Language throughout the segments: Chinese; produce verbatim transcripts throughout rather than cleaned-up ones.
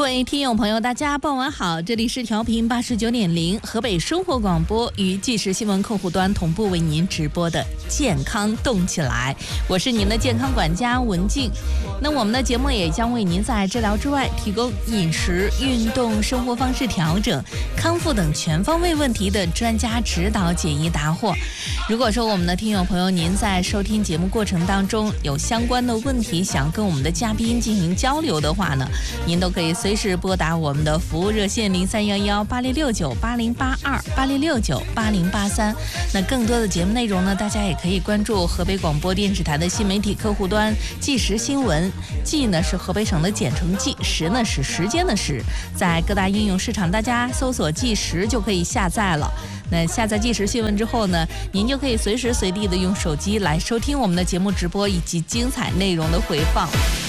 位听友朋友，大家傍晚好，这里是调频八十九点零河北生活广播与即时新闻客户端同步为您直播的健康动起来，我是您的健康管家文静。那我们的节目也将为您在治疗之外提供饮食、运动、生活方式调整、康复等全方位问题的专家指导解疑答惑。如果说我们的听友朋友您在收听节目过程当中有相关的问题想跟我们的嘉宾进行交流的话呢，您都可以随时拨打我们的服务热线零三幺幺八零六九八零八二八零六九八零八三。那更多的节目内容呢，大家也可以关注河北广播电视台的新媒体客户端即时新闻，即呢是河北省的简称即，时呢是时间的时，在各大应用市场大家搜索即时就可以下载了。那下载即时新闻之后呢，您就可以随时随地的用手机来收听我们的节目直播以及精彩内容的回放。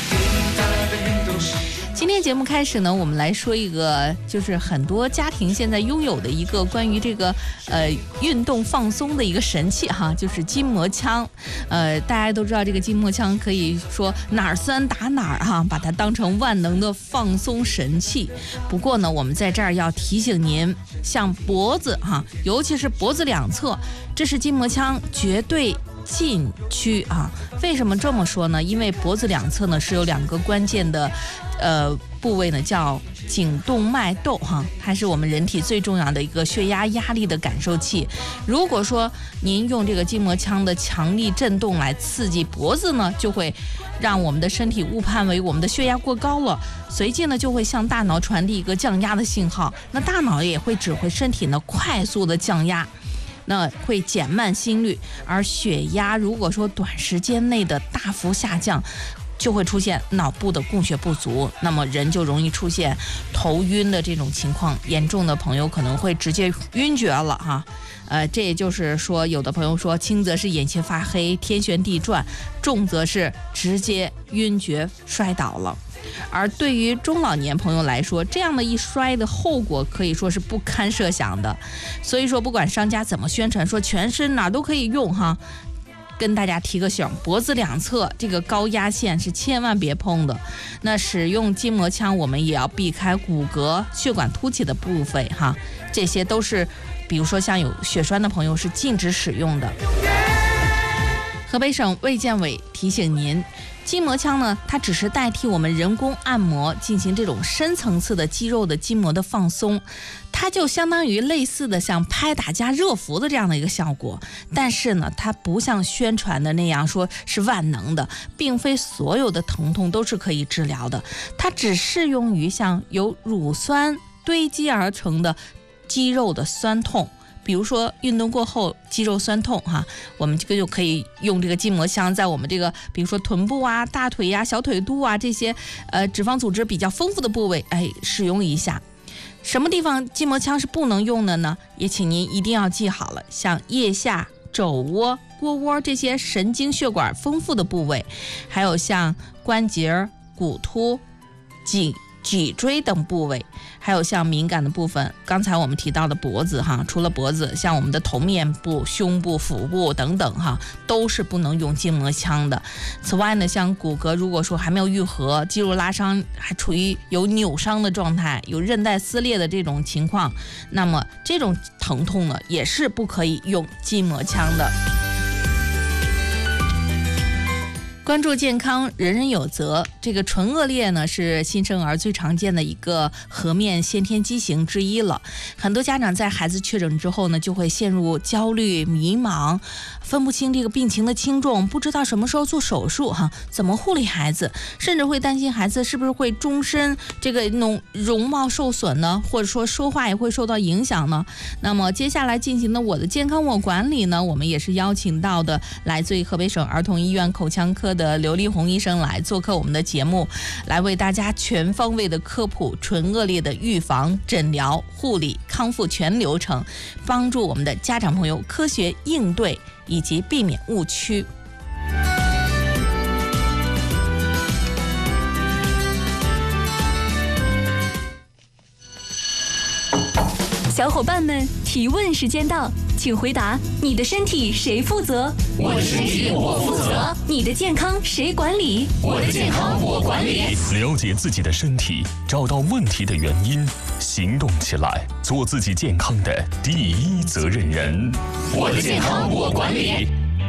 今天节目开始呢，我们来说一个就是很多家庭现在拥有的一个关于这个呃运动放松的一个神器哈，就是筋膜枪。呃，大家都知道这个筋膜枪可以说哪儿酸打哪儿哈，把它当成万能的放松神器。不过呢，我们在这儿要提醒您，像脖子哈，尤其是脖子两侧，这是筋膜枪绝对禁区啊。为什么这么说呢？因为脖子两侧呢是有两个关键的呃部位呢，叫颈动脉窦哈，它是我们人体最重要的一个血压压力的感受器。如果说您用这个筋膜枪的强力震动来刺激脖子呢，就会让我们的身体误判为我们的血压过高了，随即呢就会向大脑传递一个降压的信号，那大脑也会指挥身体呢快速的降压，那会减慢心率，而血压如果说短时间内的大幅下降，就会出现脑部的供血不足，那么人就容易出现头晕的这种情况，严重的朋友可能会直接晕厥了哈。呃，这也就是说，有的朋友说轻则是眼前发黑、天旋地转，重则是直接晕厥摔倒了。而对于中老年朋友来说，这样的一摔的后果可以说是不堪设想的。所以说，不管商家怎么宣传说全身哪都可以用哈，跟大家提个醒，脖子两侧这个高压线是千万别碰的。那使用筋膜枪，我们也要避开骨骼、血管凸起的部位哈，这些都是，比如说像有血栓的朋友是禁止使用的。河北省卫健委提醒您，筋膜枪呢，它只是代替我们人工按摩进行这种深层次的肌肉的筋膜的放松，它就相当于类似的像拍打加热敷的这样的一个效果。但是呢，它不像宣传的那样说是万能的，并非所有的疼痛都是可以治疗的，它只适用于像由乳酸堆积而成的肌肉的酸痛。比如说运动过后肌肉酸痛哈，我们这个就可以用这个筋膜枪在我们这个比如说臀部啊、大腿呀、啊、小腿肚啊这些呃脂肪组织比较丰富的部位，哎，使用一下。什么地方筋膜枪是不能用的呢？也请您一定要记好了，像腋下、肘窝、腘窝这些神经血管丰富的部位，还有像关节、骨突、颈脊椎等部位，还有像敏感的部分，刚才我们提到的脖子哈，除了脖子，像我们的头面部、胸部、腹部等等哈，都是不能用筋膜枪的。此外呢，像骨骼如果说还没有愈合，肌肉拉伤还处于有扭伤的状态，有韧带撕裂的这种情况，那么这种疼痛呢，也是不可以用筋膜枪的。关注健康，人人有责。这个唇腭裂呢，是新生儿最常见的一个颌面先天畸形之一了。很多家长在孩子确诊之后呢，就会陷入焦虑、迷茫，分不清这个病情的轻重，不知道什么时候做手术哈，怎么护理孩子，甚至会担心孩子是不是会终身这个容容貌受损呢，或者说说话也会受到影响呢。那么接下来进行的我的健康我管理呢，我们也是邀请到的来自于河北省儿童医院口腔科的刘丽红医生来做客我们的节目，来为大家全方位的科普唇腭裂的预防、诊疗、护理、康复全流程，帮助我们的家长朋友科学应对以及避免误区。 小伙伴们，提问时间到， 请回答：你的身体谁负责？ 我的身体我负责。 你的健康谁管理？ 我的健康我管理。 了解自己的身体，找到问题的原因，行动起来，做自己健康的第一责任人。 我的健康我管理。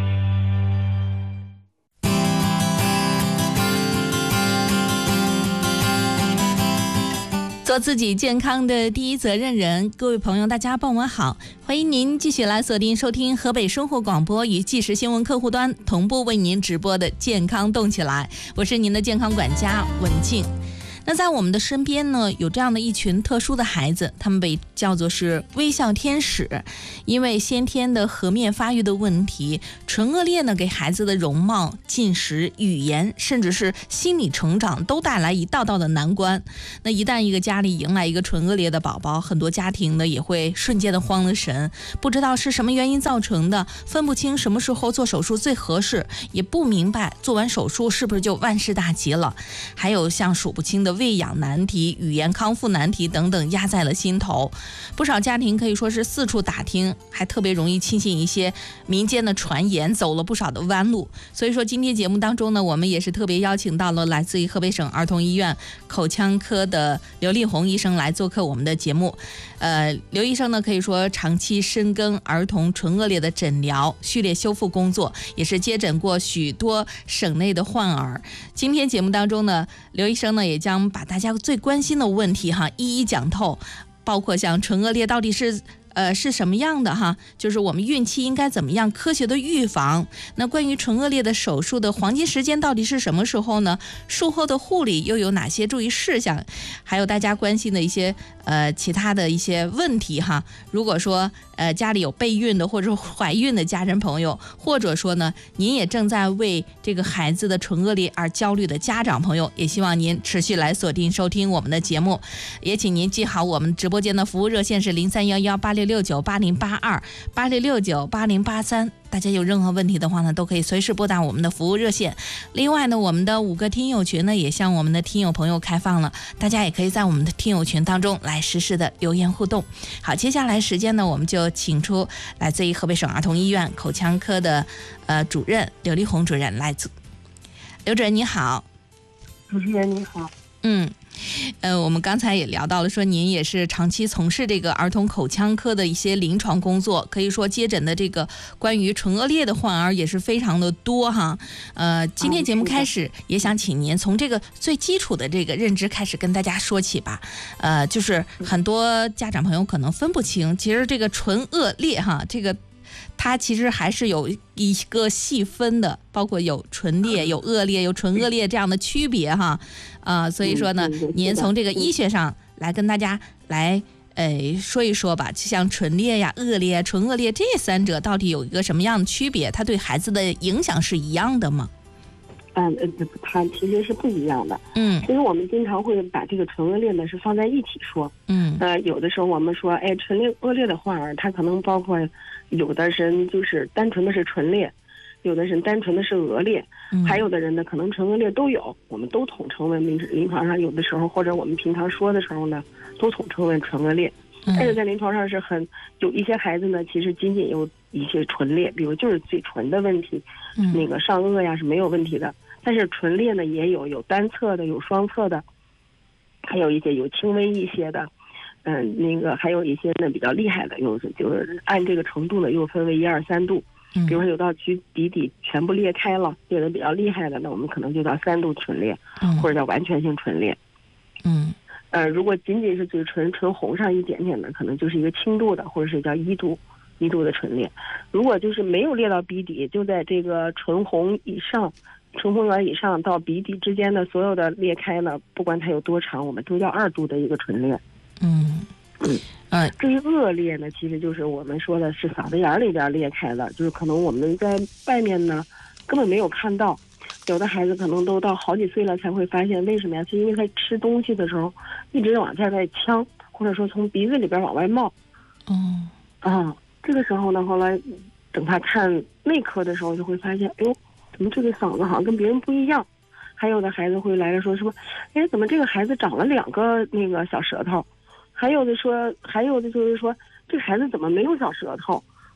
做自己健康的第一责任人，各位朋友大家傍晚好，欢迎您继续来锁定收听河北生活广播与即时新闻客户端同步为您直播的健康动起来，我是您的健康管家文静。那在我们的身边呢，有这样的一群特殊的孩子，他们被叫做是微笑天使。因为先天的颌面发育的问题，唇腭裂呢给孩子的容貌、进食、语言，甚至是心理成长都带来一道道的难关。那一旦一个家里迎来一个唇腭裂的宝宝，很多家庭呢也会瞬间的慌了神，不知道是什么原因造成的，分不清什么时候做手术最合适，也不明白做完手术是不是就万事大吉了。还有像数不清的喂养难题、语言康复难题等等压在了心头，不少家庭可以说是四处打听，还特别容易轻信一些民间的传言，走了不少的弯路。所以说今天节目当中呢，我们也是特别邀请到了来自于河北省儿童医院口腔科的刘丽红医生来做客我们的节目。呃，刘医生呢可以说长期深耕儿童唇腭裂的诊疗、序列修复工作，也是接诊过许多省内的患儿。今天节目当中呢，刘医生呢也将把大家最关心的问题哈一一讲透，包括像唇腭裂到底是呃是什么样的哈，就是我们孕期应该怎么样科学的预防。那关于唇腭裂的手术的黄金时间到底是什么时候呢？术后的护理又有哪些注意事项？还有大家关心的一些呃其他的一些问题哈。如果说呃家里有备孕的或者怀孕的家人朋友，或者说呢您也正在为这个孩子的唇腭裂而焦虑的家长朋友，也希望您持续来锁定收听我们的节目。也请您记好我们直播间的服务热线是零三幺幺八六六九八零八二八六六九八零八三，大家有任何问题的话呢，都可以随时拨打我们的服务热线。另外呢，我们的五个听友群呢，也向我们的听友朋友开放了，大家也可以在我们的听友群当中来实时的留言互动。好，接下来时间呢，我们就请出来自于河北省儿童医院口腔科的呃主任刘丽红主任来自。刘主任你好。 主持人你好。 嗯。呃，我们刚才也聊到了，说您也是长期从事这个儿童口腔科的一些临床工作，可以说接诊的这个关于唇腭裂的患儿也是非常的多哈。呃，今天节目开始，也想请您从这个最基础的这个认知开始跟大家说起吧。呃，就是很多家长朋友可能分不清，其实这个唇腭裂哈，这个它其实还是有一个细分的，包括有唇裂、有腭裂、有唇腭裂这样的区别哈。啊、呃，所以说呢，您从这个医学上来跟大家来呃说一说吧，就像唇裂呀、腭裂、唇腭裂这三者到底有一个什么样的区别？它对孩子的影响是一样的吗？ 嗯，它其实是不一样的。 嗯， 其实我们经常会把这个唇腭裂呢是放在一起说。 嗯， 呃，有的时候我们说，哎，唇裂腭裂的患儿，他可能包括有的人就是单纯的是唇裂，有的人单纯的是腭裂，嗯、还有的人呢可能唇腭裂都有，我们都统称为临临床上有的时候或者我们平常说的时候呢，都统称为唇腭裂。但是在临床上是很有一些孩子呢，其实仅仅有一些唇裂，比如就是嘴唇的问题，嗯、那个上颚呀是没有问题的。但是唇裂呢也有有单侧的，有双侧的，还有一些有轻微一些的，嗯，那个还有一些呢比较厉害的，有就是按这个程度呢又分为一二三度。比如说有到局鼻底全部裂开了，裂得比较厉害的，那我们可能就叫三度唇裂，嗯、或者叫完全性唇裂。 嗯， 呃，如果仅仅是嘴唇唇红上一点点的，可能就是一个轻度的，或者是叫一度一度的唇裂。如果就是没有裂到鼻底，就在这个唇红以上。唇红缘以上到鼻底之间的所有的裂开呢，不管它有多长，我们都叫二度的一个唇裂。 嗯嗯嗯， 至于腭裂呢，其实就是我们说的是嗓子眼里边裂开的，就是可能我们在外面呢根本没有看到，有的孩子可能都到好几岁了才会发现，为什么呀？是因为他吃东西的时候一直往下在呛，或者说从鼻子里边往外冒。 哦， 啊，这个时候呢，后来等他看内科的时候，就会发现，哎呦。怎么这个嗓子好像跟别人不一样？还有的孩子会来了说什么，哎，怎么这个孩子长了两个那个小舌头？还有的说，还有的就是说，这个孩子怎么没有小舌头？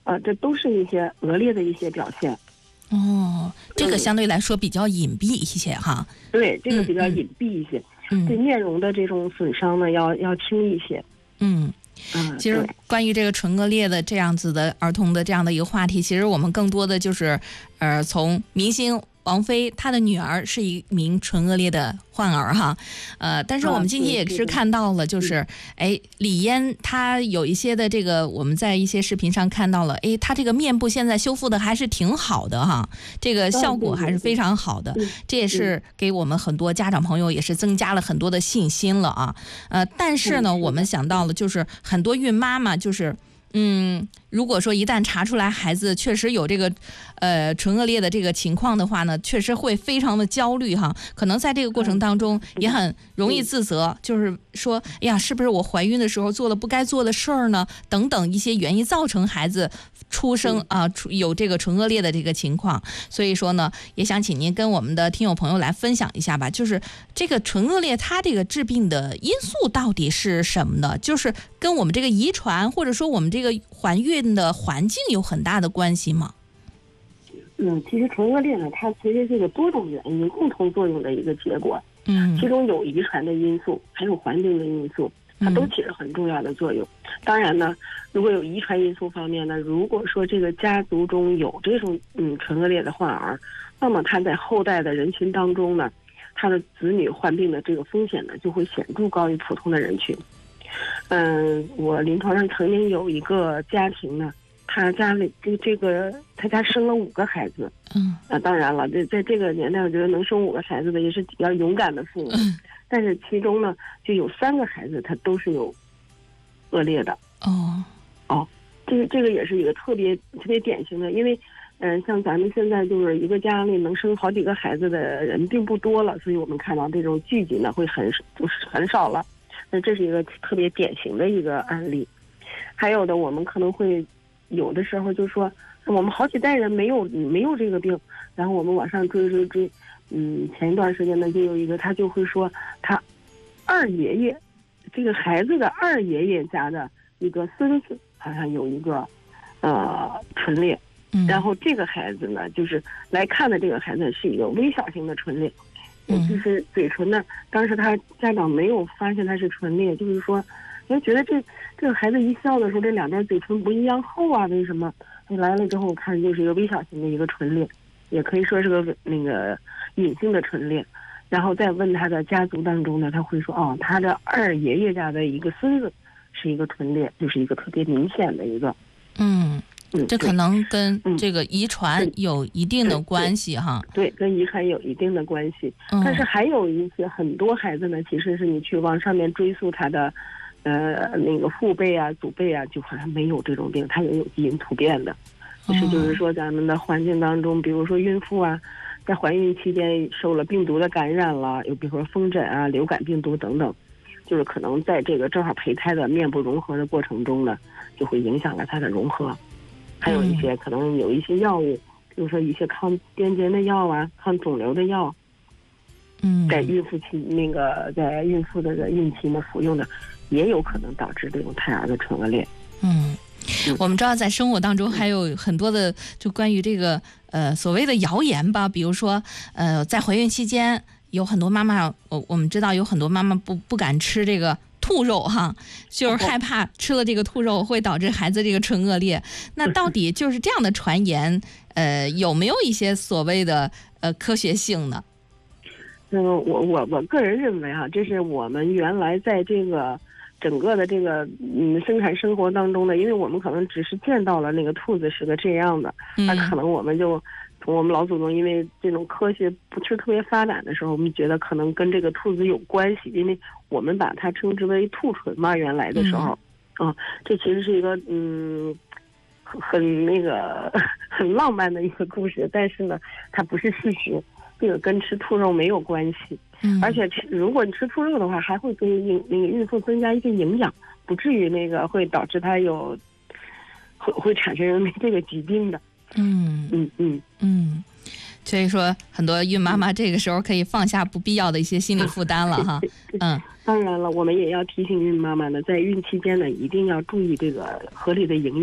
呃，这都是一些恶劣的一些表现。 哦，这个相对来说比较隐蔽一些哈。 对，这个比较隐蔽一些。 嗯， 对面容的这种损伤呢，要要轻一些。 嗯。 嗯， 其实关于这个唇腭裂的这样子的儿童的这样的一个话题，其实我们更多的就是，呃，从明星王菲她的女儿是一名唇腭裂的患儿哈，呃，但是我们今天也是看到了，就是，哎，李嫣她有一些的这个，我们在一些视频上看到了，哎，她这个面部现在修复的还是挺好的哈，这个效果还是非常好的，这也是给我们很多家长朋友也是增加了很多的信心了啊，呃，但是呢，我们想到了就是很多孕妈妈就是。嗯，如果说一旦查出来孩子确实有这个，呃，唇腭裂的这个情况的话呢，确实会非常的焦虑哈。可能在这个过程当中也很容易自责，就是说，哎呀，是不是我怀孕的时候做了不该做的事儿呢？等等一些原因造成孩子出生啊、呃、有这个唇腭裂的这个情况。所以说呢，也想请您跟我们的听友朋友来分享一下吧，就是这个唇腭裂它这个致病的因素到底是什么呢？就是跟我们这个遗传或者说我们这个怀孕的环境有很大的关系吗？ 嗯，其实唇腭裂呢，它其实是个多种原因共同作用的一个结果。 嗯， 其中有遗传的因素，还有环境的因素，它都起着很重要的作用。嗯、当然呢，如果有遗传因素方面呢，如果说这个家族中有这种嗯唇腭裂的患儿，那么他在后代的人群当中呢，他的子女患病的这个风险呢，就会显著高于普通的人群。嗯，我临床上曾经有一个家庭呢，他家里这这个他家生了五个孩子， 嗯， 啊，当然了，在在这个年代，我觉得能生五个孩子的也是比较勇敢的父母，嗯、但是其中呢，就有三个孩子他都是有恶劣的。 哦， 哦，这个这个也是一个特别特别典型的，因为嗯、呃，像咱们现在就是一个家里能生好几个孩子的人并不多了，所以我们看到这种聚集呢会很就是很少了。那这是一个特别典型的一个案例，还有的我们可能会有的时候就说我们好几代人没有没有这个病，然后我们往上追追追，嗯，前一段时间呢就有一个他就会说他二爷爷这个孩子的二爷爷家的一个孙子好像有一个呃唇裂，然后这个孩子呢就是来看的这个孩子是一个微小型的唇裂。嗯，就是嘴唇呢，当时他家长没有发现他是唇裂，就是说，哎，觉得这这个孩子一笑的时候，这两边嘴唇不一样厚啊，为什么？你来了之后看就是一个微小型的一个唇裂，也可以说是个那个隐性的唇裂。然后再问他的家族当中呢，他会说，哦，他的二爷爷家的一个孙子是一个唇裂，就是一个特别明显的一个。 嗯。这可能跟这个遗传有一定的关系哈、 嗯对对。对，跟遗传有一定的关系。嗯、但是还有一些很多孩子呢，其实是你去往上面追溯他的，呃，那个父辈啊、祖辈啊，就好像没有这种病，他也有基因突变的。其实就是说，咱们的环境当中，比如说孕妇啊，在怀孕期间受了病毒的感染了，有比如说风疹啊、流感病毒等等，就是可能在这个正好胚胎的面部融合的过程中呢，就会影响了它的融合。还有一些可能有一些药物，比如说一些抗癫痫的药啊、抗肿瘤的药， 嗯， 在孕妇期那个在孕妇的孕期呢服用的，也有可能导致这种胎儿的唇腭裂。 嗯，我们知道在生活当中还有很多的就关于这个呃所谓的谣言吧，比如说呃在怀孕期间有很多妈妈，我我们知道有很多妈妈不不敢吃这个。兔肉哈，就是害怕吃了这个兔肉会导致孩子这个唇腭裂。那到底就是这样的传言，呃，有没有一些所谓的呃科学性呢？ 嗯，我我我个人认为啊，这是我们原来在这个整个的这个嗯生产生活当中的，因为我们可能只是见到了那个兔子是个这样的，那可能我们就。从我们老祖宗，因为这种科学不是特别发展的时候，我们觉得可能跟这个兔子有关系，因为我们把它称之为兔唇嘛，原来的时候，嗯、啊，这其实是一个嗯很那个很浪漫的一个故事，但是呢，它不是事实，这个跟吃兔肉没有关系， 嗯， 而且吃如果你吃兔肉的话，还会给孕那个孕妇增加一些营养，不至于那个会导致它有会会产生这个疾病的。 嗯嗯嗯嗯，所以说很多孕妈妈这个时候可以放下不必要的一些心理负担了哈。嗯， 当然了，我们也要提醒孕妈妈呢，在孕期间呢，一定要注意这个合理的营养。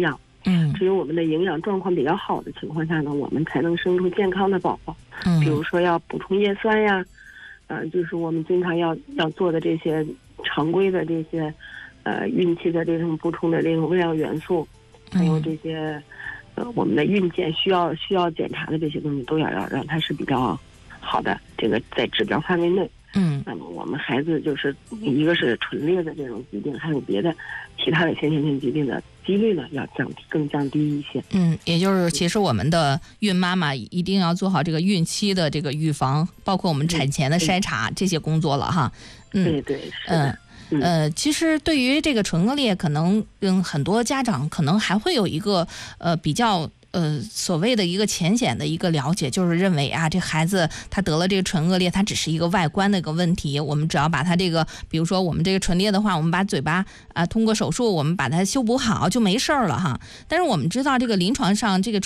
嗯， 只有我们的营养状况比较好的情况下呢，我们才能生出健康的宝宝。 嗯， 比如说要补充叶酸呀，呃，就是我们经常要要做的这些常规的这些，呃，孕期的这种补充的这种微量元素，还有这些，呃，我们的孕检需要需要检查的这些东西，都要要让它是比较好的，这个在指标范围内。 嗯， 那么我们孩子就是一个是唇裂的这种疾病，还有别的其他的先天性疾病的几率呢要降低更降低一些。 嗯，也就是其实我们的孕妈妈一定要做好这个孕期的这个预防，包括我们产前的筛查这些工作了哈。嗯， 对对是的。 嗯呃，其实对于这个唇腭裂，可能嗯很多家长可能还会有一个呃比较。呃，所谓的一个浅显的一个了解，就是认为啊，这孩子他得了这个唇腭裂，他只是一个外观的一个问题。我们只要把他这个，比如说我们这个唇裂的话，我们把嘴巴啊、呃、通过手术，我们把它修补好就没事儿了哈。但是我们知道，这个临床上这个